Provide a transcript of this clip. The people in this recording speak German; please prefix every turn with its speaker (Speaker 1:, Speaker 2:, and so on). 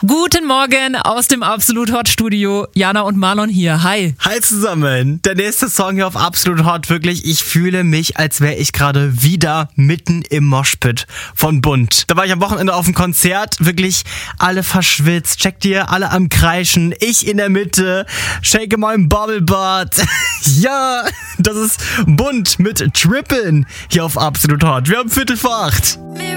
Speaker 1: Guten Morgen aus dem Absolut Hot Studio. Jana und Marlon hier. Hi.
Speaker 2: Hi zusammen. Der nächste Song hier auf Absolut Hot. Wirklich, ich fühle mich, als wäre ich gerade wieder mitten im Moshpit von Bunt. Da war ich am Wochenende auf dem Konzert. Wirklich alle verschwitzt. Checkt ihr? Alle am Kreischen. Ich in der Mitte. Shake mein Bubblebutt. Ja, das ist Bunt mit Trippin' hier auf Absolut Hot. Wir haben 7:45.